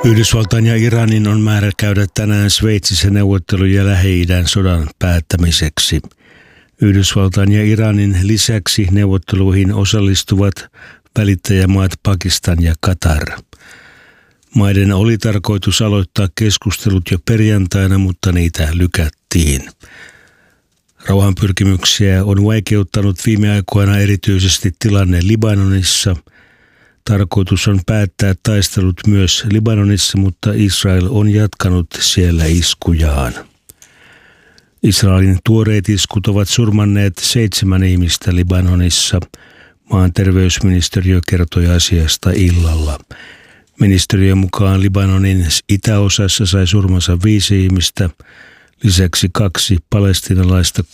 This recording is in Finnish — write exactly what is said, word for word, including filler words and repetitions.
Yhdysvaltain ja Iranin on määrä käydä tänään Sveitsissä neuvotteluja Lähi-idän sodan päättämiseksi. Yhdysvaltain ja Iranin lisäksi neuvotteluihin osallistuvat välittäjämaat Pakistan ja Katar. Maiden oli tarkoitus aloittaa keskustelut jo perjantaina, mutta niitä lykättiin. Rauhanpyrkimyksiä on vaikeuttanut viime aikoina erityisesti tilanne Libanonissa. Tarkoitus on päättää taistelut myös Libanonissa, mutta Israel on jatkanut siellä iskujaan. Israelin tuoreet iskut ovat surmanneet seitsemän ihmistä Libanonissa. Maan terveysministeriö kertoi asiasta illalla. Ministeriön mukaan Libanonin itäosassa sai surmansa viisi ihmistä, lisäksi kaksi palestiinalaista